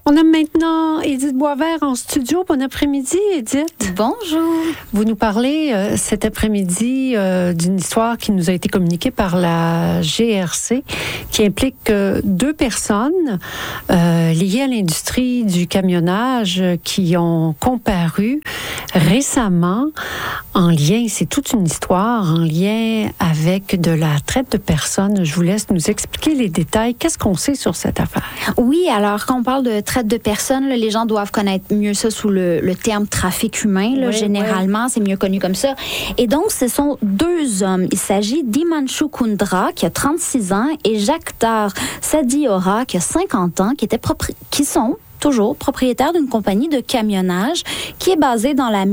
On a maintenant Édith Boisvert en studio. Bon après-midi, Édith. Bonjour. Vous nous parlez cet après-midi d'une histoire qui nous a été communiquée par la GRC, qui implique deux personnes liées à l'industrie du camionnage qui ont comparu récemment en lien, c'est toute une histoire, en lien avec de la traite de personnes. Je vous laisse nous expliquer les détails. Qu'est-ce qu'on sait sur cette affaire? Oui, alors quand on parle de traite de personnes, là, les gens doivent connaître mieux ça sous le terme trafic humain. Là, généralement, c'est mieux connu comme ça. Et donc, ce sont deux hommes. Il s'agit d'Himanshu Kundra, qui a 36 ans, et Jacques Dar Sadiora, qui a 50 ans, qui sont toujours propriétaire d'une compagnie de camionnage qui est basée dans la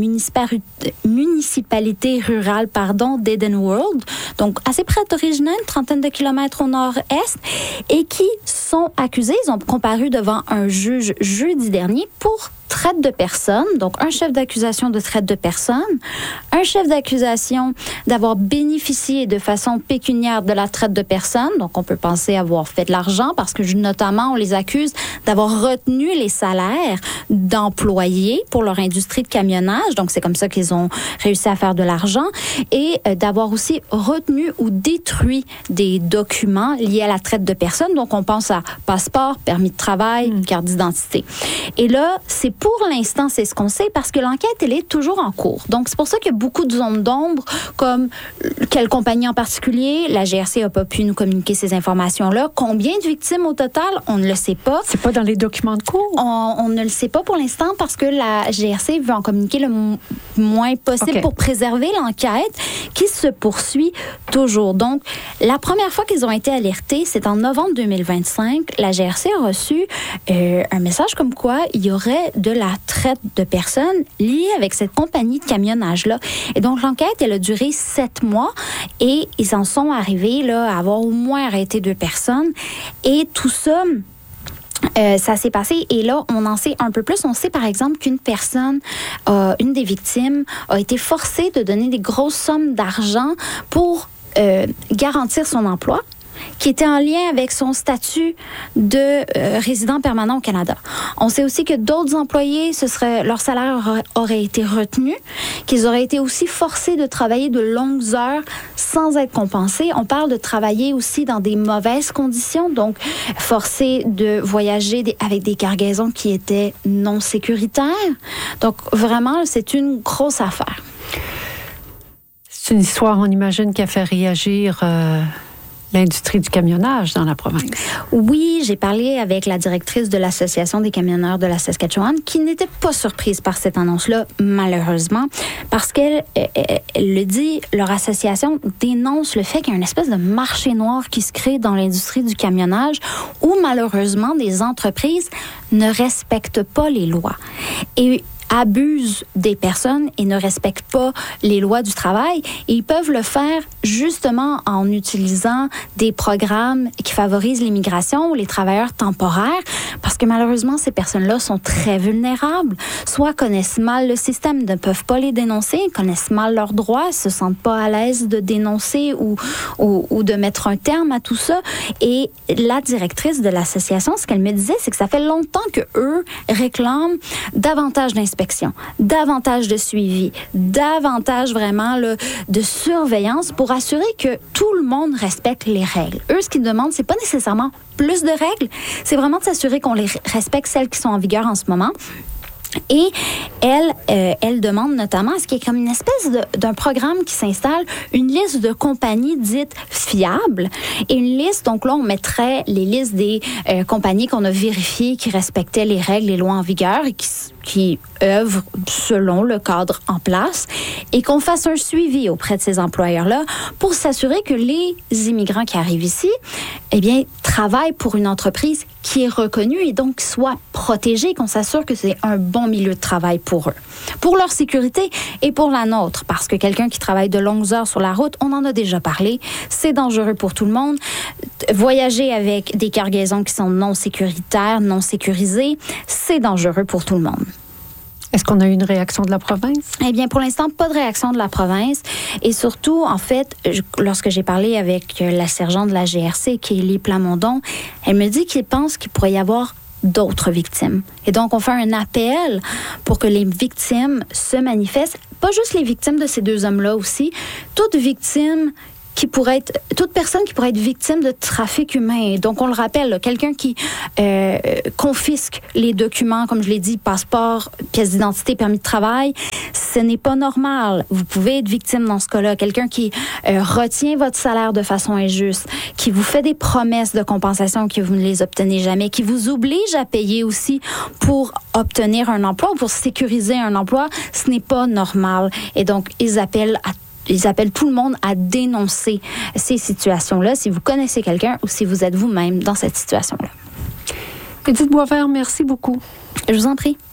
municipalité rurale d'Edenworld, donc assez près d'Original, une trentaine de kilomètres au nord-est, et qui sont accusés, ils ont comparu devant un juge jeudi dernier pour traite de personnes, donc un chef d'accusation de traite de personnes, un chef d'accusation d'avoir bénéficié de façon pécuniaire de la traite de personnes, donc on peut penser avoir fait de l'argent parce que notamment on les accuse d'avoir retenu les salaires d'employés pour leur industrie de camionnage, donc c'est comme ça qu'ils ont réussi à faire de l'argent, et d'avoir aussi retenu ou détruit des documents liés à la traite de personnes, donc on pense à passeport, permis de travail, carte d'identité. Et là, c'est pour l'instant, c'est ce qu'on sait parce que l'enquête, elle est toujours en cours. Donc, c'est pour ça qu'il y a beaucoup de zones d'ombre, comme quelle compagnie en particulier. La GRC n'a pas pu nous communiquer ces informations-là. Combien de victimes au total? On ne le sait pas. C'est pas dans les documents de cours? On ne le sait pas pour l'instant parce que la GRC veut en communiquer le moins possible pour préserver l'enquête qui se poursuit toujours. Donc, la première fois qu'ils ont été alertés, c'est en novembre 2025. La GRC a reçu un message comme quoi il y aurait de la traite de personnes liée avec cette compagnie de camionnage-là. Et donc, l'enquête, elle a duré 7 mois et ils en sont arrivés là, à avoir au moins arrêté 2 personnes. Et tout ça... ça s'est passé et là, on en sait un peu plus. On sait par exemple qu'une personne, une des victimes, a été forcée de donner des grosses sommes d'argent pour garantir son emploi, qui était en lien avec son statut de résident permanent au Canada. On sait aussi que d'autres employés, leur salaire aurait été retenu, qu'ils auraient été aussi forcés de travailler de longues heures sans être compensés. On parle de travailler aussi dans des mauvaises conditions, donc forcés de voyager avec des cargaisons qui étaient non sécuritaires. Donc vraiment, c'est une grosse affaire. C'est une histoire, on imagine, qui a fait réagir... l'industrie du camionnage dans la province. Oui, j'ai parlé avec la directrice de l'Association des camionneurs de la Saskatchewan qui n'était pas surprise par cette annonce-là, malheureusement, parce qu'elle le dit, leur association dénonce le fait qu'il y a une espèce de marché noir qui se crée dans l'industrie du camionnage où, malheureusement, des entreprises ne respectent pas les lois et abusent des personnes et ne respectent pas les lois du travail. Et ils peuvent le faire justement en utilisant des programmes qui favorisent l'immigration ou les travailleurs temporaires, parce que malheureusement, ces personnes-là sont très vulnérables, soit connaissent mal le système, ne peuvent pas les dénoncer, connaissent mal leurs droits, se sentent pas à l'aise de dénoncer ou de mettre un terme à tout ça. Et la directrice de l'association, ce qu'elle me disait, c'est que ça fait longtemps que eux réclament davantage d'inspection, davantage de suivi, davantage vraiment là, de surveillance pour assurer que tout le monde respecte les règles. Eux, ce qu'ils demandent, c'est pas nécessairement plus de règles, c'est vraiment de s'assurer qu'on les respecte, celles qui sont en vigueur en ce moment. Et elle demande notamment à ce qu'il y ait comme une espèce d'un programme qui s'installe, une liste de compagnies dites fiables et une liste, donc là on mettrait les listes des compagnies qu'on a vérifiées qui respectaient les règles, les lois en vigueur et qui œuvrent selon le cadre en place et qu'on fasse un suivi auprès de ces employeurs-là pour s'assurer que les immigrants qui arrivent ici, eh bien, travaillent pour une entreprise qui est reconnue et donc soit protégée, qu'on s'assure que c'est un bon milieu de travail pour eux, pour leur sécurité et pour la nôtre, parce que quelqu'un qui travaille de longues heures sur la route, on en a déjà parlé, c'est dangereux pour tout le monde. Voyager avec des cargaisons qui sont non sécuritaires, non sécurisées, c'est dangereux pour tout le monde. Est-ce qu'on a eu une réaction de la province? Eh bien, pour l'instant, pas de réaction de la province. Et surtout, en fait, lorsque j'ai parlé avec la sergente de la GRC, Kelly Plamondon, elle me dit qu'il pense qu'il pourrait y avoir d'autres victimes. Et donc, on fait un appel pour que les victimes se manifestent, pas juste les victimes de ces 2 hommes-là aussi, toute personne qui pourrait être victime de trafic humain. Donc, on le rappelle, là, quelqu'un qui confisque les documents, comme je l'ai dit, passeport, pièce d'identité, permis de travail, ce n'est pas normal. Vous pouvez être victime dans ce cas-là. Quelqu'un qui retient votre salaire de façon injuste, qui vous fait des promesses de compensation que vous ne les obtenez jamais, qui vous oblige à payer aussi pour obtenir un emploi ou pour sécuriser un emploi, ce n'est pas normal. Et donc, ils appellent tout le monde à dénoncer ces situations-là si vous connaissez quelqu'un ou si vous êtes vous-même dans cette situation-là. Édith Boisvert, merci beaucoup. Je vous en prie.